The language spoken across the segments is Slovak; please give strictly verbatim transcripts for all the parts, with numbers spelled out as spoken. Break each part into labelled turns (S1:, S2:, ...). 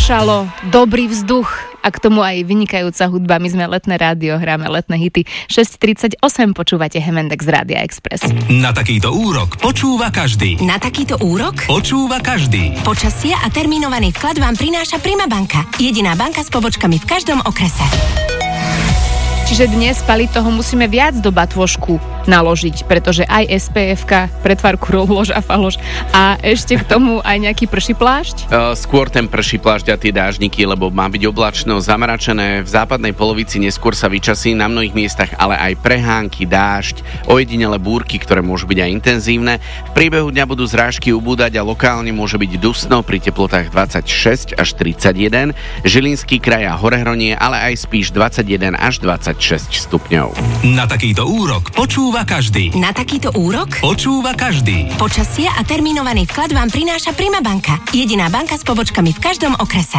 S1: pršalo, dobrý vzduch a k tomu aj vynikajúca hudba. My sme Letné rádio, hráme letné hity. šesť tridsaťosem počúvate Hemendex z Rádia Express.
S2: Na takýto úrok počúva každý.
S3: Na takýto úrok
S2: Počúva každý.
S3: počasie a termínovaný vklad vám prináša Prima banka. Jediná banka s pobočkami v každom okrese.
S1: Čiže dnes, Pali, toho musíme viac do batôžku naložiť, pretože aj es pé efka, pretvarku rolož a falož a ešte k tomu aj nejaký prší plášť?
S4: Uh, skôr ten prší plášť a tie dážniky, lebo má byť oblačno, zamračené, v západnej polovici neskôr sa vyčasí na mnohých miestach, ale aj prehánky, dážď, ojedinele búrky, ktoré môžu byť aj intenzívne. V priebehu dňa budú zrážky ubúdať a lokálne môže byť dusno pri teplotách dvadsaťšesť až tridsaťjeden, Žilinský kraj a Horehronie, ale aj Spíš dvadsaťjeden až dvadsaťšesť stupňov.
S2: Na takýto úrok počúva každý.
S3: Na takýto úrok
S2: Počúva každý.
S3: počasie a termínovaný vklad vám prináša Prima banka. Jediná banka s pobočkami v každom okrese.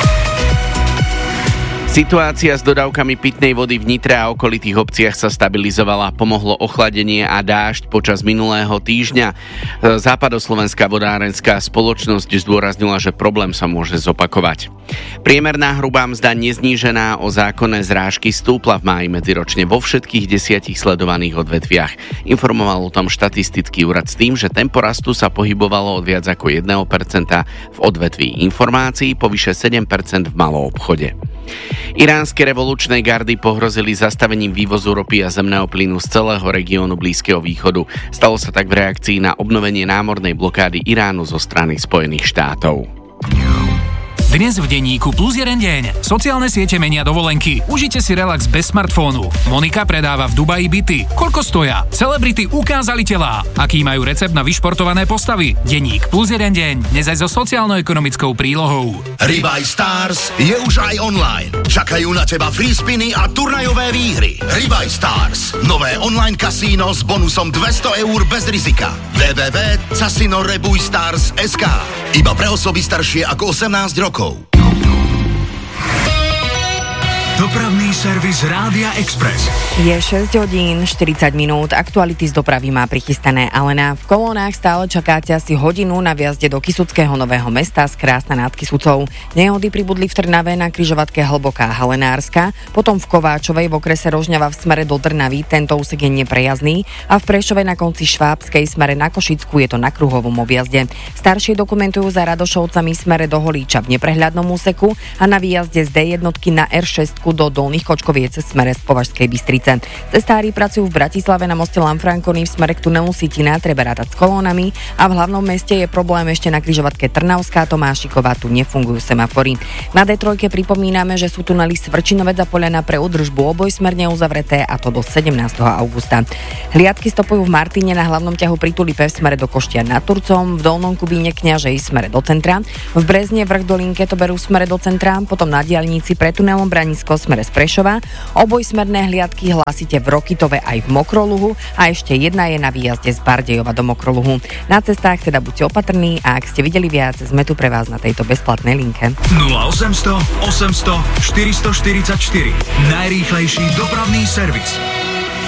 S4: Situácia s dodávkami pitnej vody v Nitre a okolitých obciach sa stabilizovala. Pomohlo ochladenie a dážď počas minulého týždňa. Západoslovenská vodárenská spoločnosť zdôraznila, že problém sa môže zopakovať. Priemerná hrubá mzda neznížená o zákonné zrážky stúpla v máji medziročne vo všetkých desiatich sledovaných odvetviach. Informoval o tom štatistický úrad s tým, že tempo rastu sa pohybovalo od viac ako jedno percento v odvetví informácií po vyše sedem percent v malom obchode. Iránske revolučné gardy pohrozili zastavením vývozu ropy a zemného plynu z celého regiónu Blízkeho východu. Stalo sa tak v reakcii na obnovenie námornej blokády Iránu zo strany Spojených štátov.
S5: Dnes v denníku Plus jeden deň. Sociálne siete menia dovolenky. Užite si relax bez smartfónu. Monika predáva v Dubaji byty. Koľko stoja? Celebrity ukázali telá. Aký majú recept na vyšportované postavy? Denník Plus jeden deň. Dnes aj so sociálno-ekonomickou prílohou.
S6: Ribaj Stars je už aj online. Čakajú na teba free spiny a turnajové výhry. Ribaj Stars. Nové online kasíno s bonusom dvesto eur bez rizika. w w w bodka casino rebuj stars bodka es ká. Iba pre osoby staršie ako osemnásť rokov.
S2: Dopravný servis Rádia Express.
S7: Je šesť hodín štyridsať minút, aktuality z dopravy má prichystané Alena. V kolónach stále čakáte asi hodinu na viazde do Kysuckého Nového Mesta z Krásna nad Kysucou. Nehody pribudli v Trnave na križovatke Hlboká Halenárska, potom v Kováčovej v okrese Rožňava v smere do Trnavy, tento úsek je neprejazdný, a v Prešove na konci Švábskej smere na Košicku je to na kruhovom objazde. Staršie dokumentujú za Radošovcami smere do Holíča v neprehľadnom úseku a na výjazde z dé jednotky na er šesť do Dolných Kočkoviec v smere z Považskej Bystrice. Cestári pracujú v Bratislave na moste Lanfranconi v smere k tunelu Sitina, treba rátať s kolónami, a v hlavnom meste je problém ešte na križovatke Trnavská Tomášiková, tu nefungujú semafory. Na dé tri pripomíname, že sú tunely Svrčinovec a Poľana pre údržbu obojsmerne uzavreté, a to do sedemnásteho augusta. Hliadky stopujú v Martine na hlavnom ťahu pri Tulipe v smere do Koštia nad Turcom, v Dolnom Kubíne Kňažej v smere do centra, v Brezne vrch Dolinke to berú v smere do centra, potom na diaľnici pre tunelom Branisko v smere z Prešova. Obojsmerné hliadky hlásite v Rokytove aj v Mokroluhu a ešte jedna je na výjazde z Bardejova do Mokroluhu. Na cestách teda buďte opatrní a ak ste videli viac, sme tu pre vás na tejto bezplatnej linke.
S2: nula osemsto osemsto štyristoštyridsaťštyri. Najrýchlejší dopravný servis.